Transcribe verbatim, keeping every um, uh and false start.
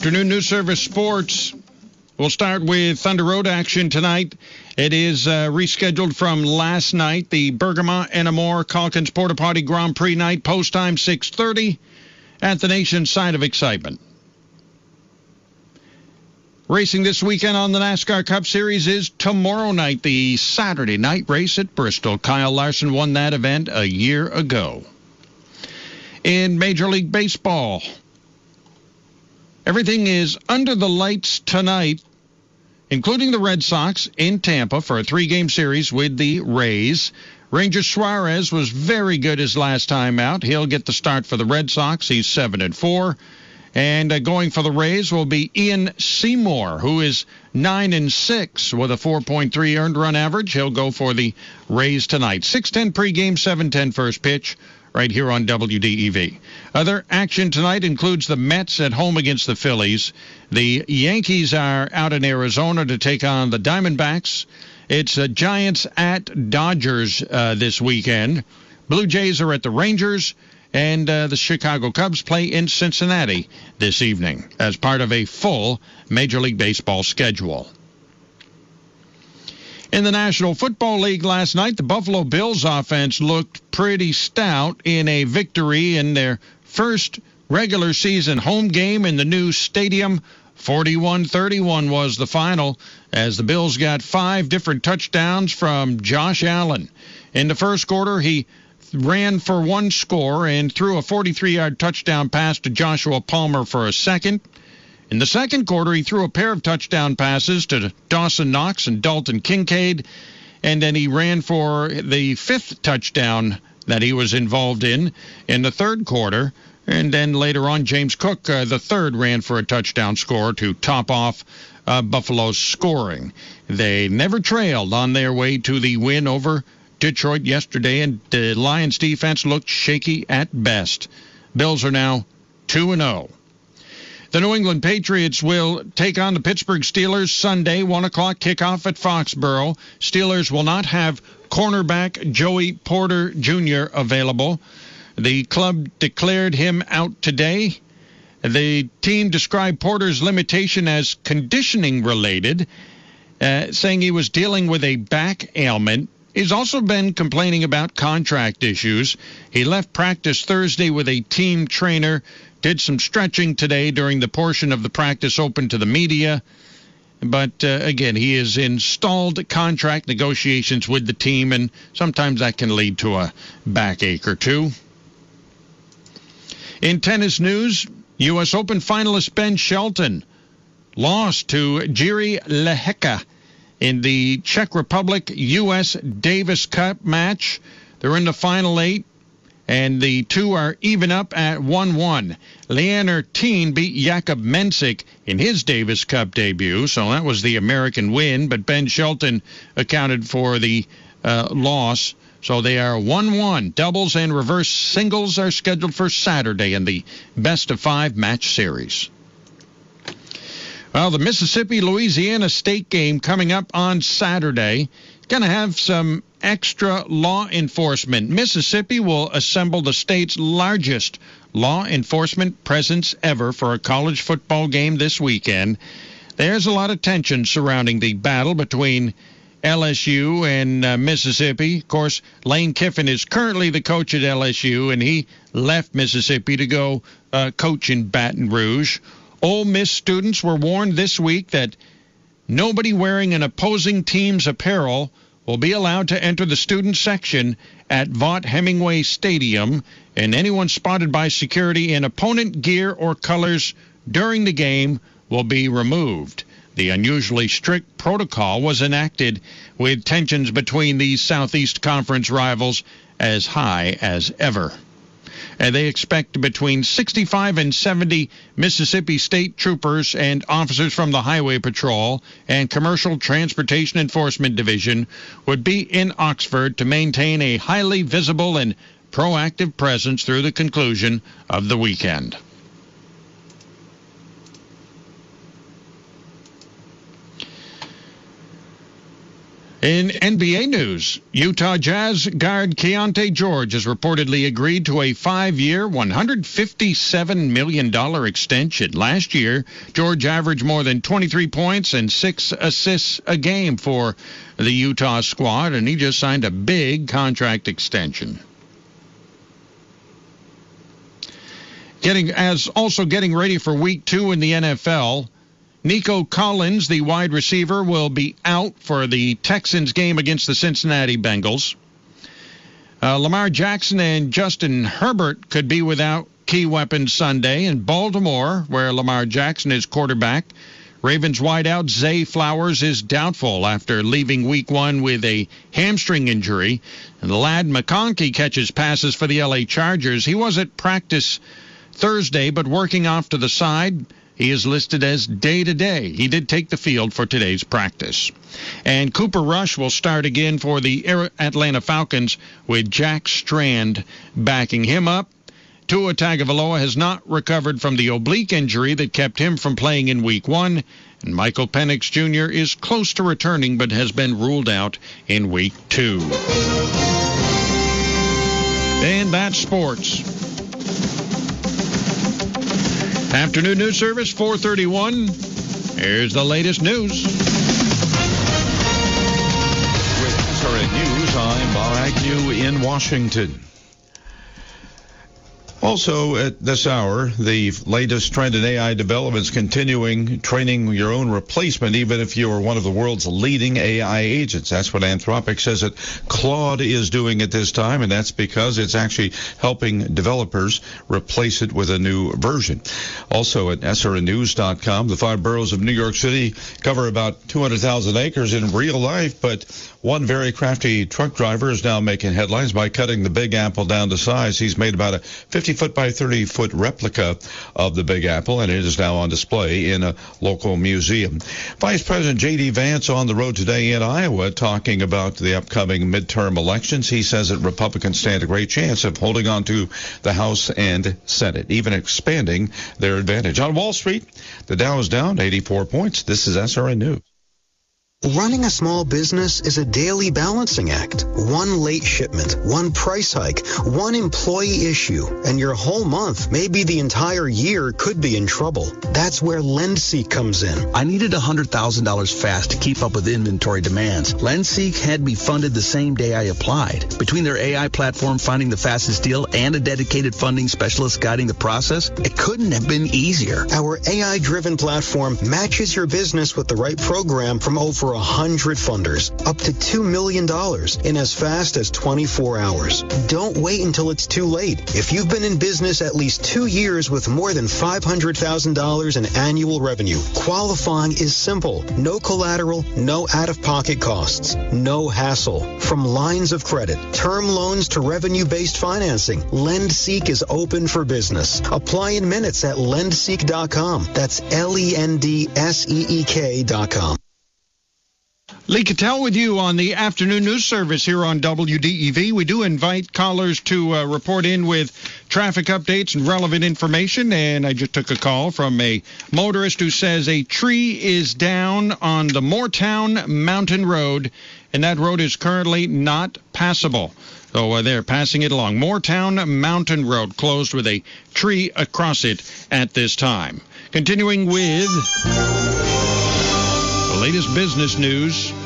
Afternoon News Service Sports. We'll start with Thunder Road action tonight. It is uh, rescheduled from last night. The Bergamo Enamore Calkins Porta Potty Grand Prix night, post time six thirty at the nation's side of excitement. Racing this weekend on the NASCAR Cup Series is tomorrow night, the Saturday night race at Bristol. Kyle Larson won that event a year ago. In Major League Baseball, everything is under the lights tonight, including the Red Sox in Tampa for a three-game series with the Rays. Ranger Suarez was very good his last time out. He'll get the start for the Red Sox. He's seven and four. And uh, going for the Rays will be Ian Seymour, who is nine and six with a four point three earned run average. He'll go for the Rays tonight. six ten pregame, seven ten first pitch, right here on W D E V. Other action tonight includes the Mets at home against the Phillies. The Yankees are out in Arizona to take on the Diamondbacks. It's uh, Giants at Dodgers uh, this weekend. Blue Jays are at the Rangers. And uh, the Chicago Cubs play in Cincinnati this evening as part of a full Major League Baseball schedule. In the National Football League last night, the Buffalo Bills offense looked pretty stout in a victory in their first regular season home game in the new stadium. forty-one thirty-one was the final as the Bills got five different touchdowns from Josh Allen. In the first quarter, he ran for one score and threw a forty-three-yard touchdown pass to Joshua Palmer for a second. In the second quarter, he threw a pair of touchdown passes to Dawson Knox and Dalton Kincaid, and then he ran for the fifth touchdown that he was involved in in the third quarter. And then later on, James Cook, uh, the third, ran for a touchdown score to top off uh, Buffalo's scoring. They never trailed on their way to the win over Detroit yesterday, and the Lions defense looked shaky at best. Bills are now two and oh. The New England Patriots will take on the Pittsburgh Steelers Sunday, one o'clock kickoff at Foxborough. Steelers will not have cornerback Joey Porter Junior available. The club declared him out today. The team described Porter's limitation as conditioning related, uh, saying he was dealing with a back ailment. He's also been complaining about contract issues. He left practice Thursday with a team trainer, did some stretching today during the portion of the practice open to the media. But, uh, again, he is in stalled contract negotiations with the team, and sometimes that can lead to a backache or two. In tennis news, U S Open finalist Ben Shelton lost to Jiri Lehecka in the Czech Republic U S Davis Cup match. They're in the final eight, and the two are even up at one one. Leander Teen beat Jakub Mensik in his Davis Cup debut, so that was the American win, but Ben Shelton accounted for the uh, loss. So they are one one. Doubles and reverse singles are scheduled for Saturday in the best-of-five match series. Well, the Mississippi-Louisiana State game coming up on Saturday is going to have some extra law enforcement. Mississippi will assemble the state's largest law enforcement presence ever for a college football game this weekend. There's a lot of tension surrounding the battle between L S U and uh, Mississippi. Of course, Lane Kiffin is currently the coach at L S U, and he left Mississippi to go uh, coach in Baton Rouge. Ole Miss students were warned this week that nobody wearing an opposing team's apparel will be allowed to enter the student section at Vaught Hemingway Stadium, and anyone spotted by security in opponent gear or colors during the game will be removed. The unusually strict protocol was enacted with tensions between these Southeast Conference rivals as high as ever. And they expect between sixty-five and seventy Mississippi State troopers and officers from the Highway Patrol and Commercial Transportation Enforcement Division would be in Oxford to maintain a highly visible and proactive presence through the conclusion of the weekend. In N B A news, Utah Jazz guard Keontae George has reportedly agreed to a five-year, one hundred fifty-seven million dollars extension. Last year, George averaged more than twenty-three points and six assists a game for the Utah squad, and he just signed a big contract extension. Getting as also getting ready for week two in the N F L. Nico Collins, the wide receiver, will be out for the Texans game against the Cincinnati Bengals. Uh, Lamar Jackson and Justin Herbert could be without key weapons Sunday. In Baltimore, where Lamar Jackson is quarterback, Ravens wideout Zay Flowers is doubtful after leaving week one with a hamstring injury. And Ladd McConkey catches passes for the L A Chargers. He was at practice Thursday, but working off to the side. He is listed as day-to-day. He did take the field for today's practice. And Cooper Rush will start again for the Atlanta Falcons with Jack Strand backing him up. Tua Tagovailoa has not recovered from the oblique injury that kept him from playing in week one. And Michael Penix Junior is close to returning but has been ruled out in week two. And that's sports. Afternoon News Service, four thirty-one. Here's the latest news. With S R N News, I'm Bob Agnew in Washington. Also at this hour, the latest trend in A I developments continuing, training your own replacement, even if you are one of the world's leading A I agents. That's what Anthropic says that Claude is doing at this time, and that's because it's actually helping developers replace it with a new version. Also at S R N news dot com, the five boroughs of New York City cover about two hundred thousand acres in real life, but one very crafty truck driver is now making headlines by cutting the Big Apple down to size. He's made about a fifty foot by thirty foot replica of the Big Apple, and it is now on display in a local museum. Vice President J D Vance on the road today in Iowa talking about the upcoming midterm elections. He says that Republicans stand a great chance of holding on to the House and Senate, even expanding their advantage. On Wall Street, the Dow is down eighty-four points. This is S R N News. Running a small business is a daily balancing act. One late shipment, one price hike, one employee issue, and your whole month, maybe the entire year, could be in trouble. That's where LendSeek comes in. I needed one hundred thousand dollars fast to keep up with inventory demands. LendSeek had me funded the same day I applied. Between their A I platform finding the fastest deal and a dedicated funding specialist guiding the process, it couldn't have been easier. Our A I-driven platform matches your business with the right program from over one hundred funders, up to two million dollars in as fast as twenty-four hours. Don't wait until it's too late. If you've been in business at least two years with more than five hundred thousand dollars in annual revenue, qualifying is simple. No collateral, no out-of-pocket costs, no hassle. From lines of credit, term loans to revenue-based financing, LendSeek is open for business. Apply in minutes at lendseek dot com. That's L E N D S E E K dot com. Lee Cattell with you on the afternoon news service here on W D E V. We do invite callers to uh, report in with traffic updates and relevant information. And I just took a call from a motorist who says a tree is down on the Moortown Mountain Road, and that road is currently not passable. So uh, they're passing it along. Moortown Mountain Road closed with a tree across it at this time. Continuing with the latest business news.